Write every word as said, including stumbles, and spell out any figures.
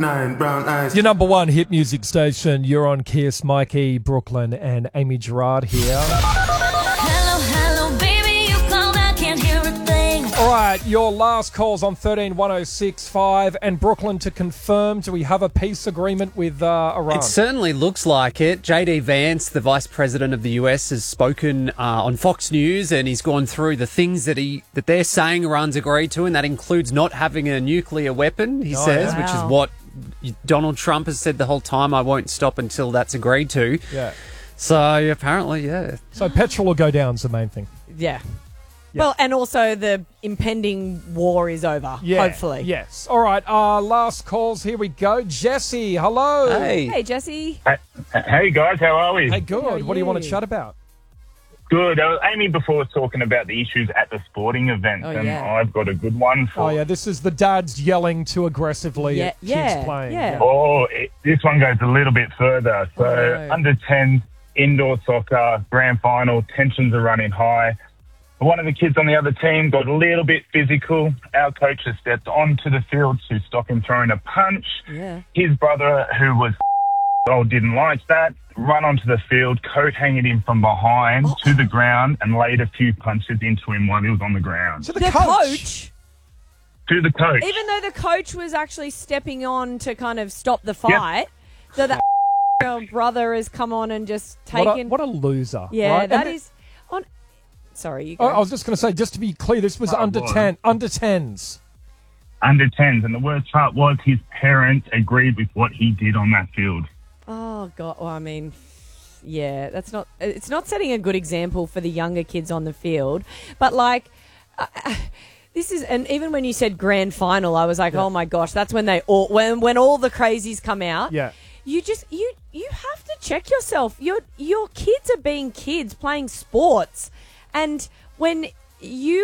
Nine brown eyes. Your number one hit music station. You're on Kiss. Mikey, Brooklyn, and Amy Gerard here. Hello, hello, baby, you called, I can't hear a thing. All right, your last call's on thirteen one oh six five. And Brooklyn, to confirm, do we have a peace agreement with uh, Iran? It certainly looks like it. J D Vance, the Vice President of the U S, has spoken uh, on Fox News, and he's gone through the things that he that they're saying Iran's agreed to, and that includes not having a nuclear weapon, he Oh, says, yeah. which Wow. is what Donald Trump has said the whole time. I won't stop until that's agreed to. Yeah. So apparently, yeah. So petrol will go down is the main thing. Yeah. Yeah. Well, and also the impending war is over, Yeah. hopefully. Yes. All right, uh, last calls. Here we go. Jesse, hello. Hey. Hey, Jesse. Hey guys, how are we? Hey, good. How are What do you want to you? chat about? Good. Uh, Amy before was talking about the issues at the sporting events, Oh, and yeah. I've got a good one for. Oh, yeah, this is the dads yelling too aggressively Yeah, at kids yeah, playing. yeah. Oh, it, this one goes a little bit further. So Oh, no. under ten indoor soccer grand final, tensions are running high. One of the kids on the other team got a little bit physical. Our coach has stepped onto the field to stop him throwing a punch. Yeah. His brother, who was old, didn't like that, run onto the field, coat hanging him from behind Oh. to the ground, and laid a few punches into him while he was on the ground. To the, The coach. coach, To the coach. even though the coach was actually stepping on to kind of stop the fight, so the brother has come on and just What a, taken. what a loser. yeah, right? that And is on. Sorry, you Oh, go. I was just going to say, just to be clear, this was Oh, under boy. ten, under tens. Under tens. And the worst part was his parents agreed with what he did on that field. Oh God! Well, I mean, yeah, that's not. It's not setting a good example for the younger kids on the field. But like, uh, this is, and even when you said grand final, I was like, oh my gosh, that's when they all when when all the crazies come out. Yeah. You just you you have to check yourself. Your your kids are being kids playing sports, and when you